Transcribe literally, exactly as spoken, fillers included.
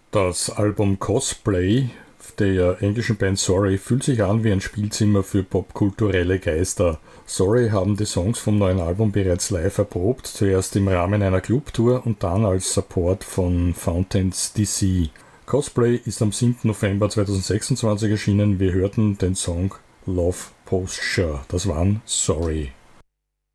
Das Album Cosplay der englischen Band Sorry fühlt sich an wie ein Spielzimmer für popkulturelle Geister. Sorry haben die Songs vom neuen Album bereits live erprobt, zuerst im Rahmen einer Clubtour und dann als Support von Fountains D C. Cosplay ist am siebten November zweitausendsechsundzwanzig erschienen. Wir hörten den Song Love Posture. Das waren Sorry.